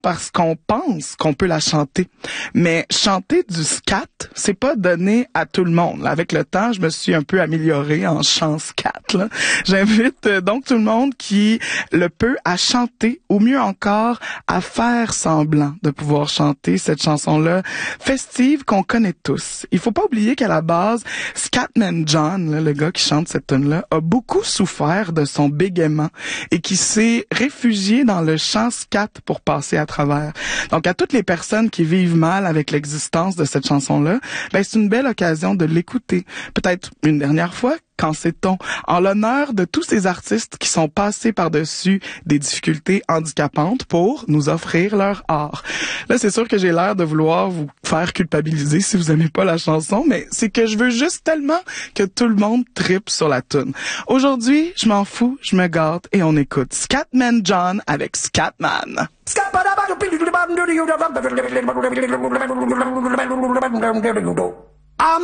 parce qu'on pense qu'on peut la chanter. Mais chanter du scat, c'est pas donné à tout le monde. Là, avec le temps, je me suis un peu améliorée en chant scat. Là. J'invite donc tout le monde qui le peut à chanter, ou mieux encore, à faire semblant de pouvoir chanter cette chanson-là festive qu'on connaît tous. Il faut pas oublier qu'à la base, Scatman John, là, le gars qui chante cette tune-là, a beaucoup souffert de son bégaiement et qui s'est réfugié dans le chant scat pour passer à travers. Donc, à toutes les personnes qui vivent mal avec l'existence de cette chanson-là, ben, c'est une belle occasion de l'écouter. Peut-être une dernière fois, quand sait-on, en l'honneur de tous ces artistes qui sont passés par-dessus des difficultés handicapantes pour nous offrir leur art. Là, c'est sûr que j'ai l'air de vouloir vous faire culpabiliser si vous aimez pas la chanson, mais c'est que je veux juste tellement que tout le monde trippe sur la toune. Aujourd'hui, je m'en fous, je me gâte et on écoute Scatman John avec Scatman.